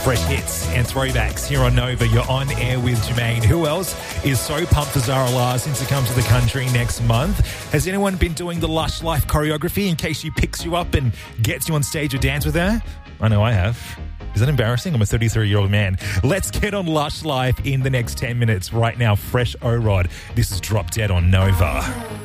Fresh hits and throwbacks here on Nova. You're on air with Jermaine. Who else is so pumped for Zara Larsson to come to the country next month? Has anyone been doing the Lush Life choreography in case she picks you up and gets you on stage or dance with her? I know I have. Is that embarrassing? I'm a 33-year-old man. Let's get on Lush Life in the next 10 minutes. Right now, Fresh O-Rod. This is Drop Dead on Nova.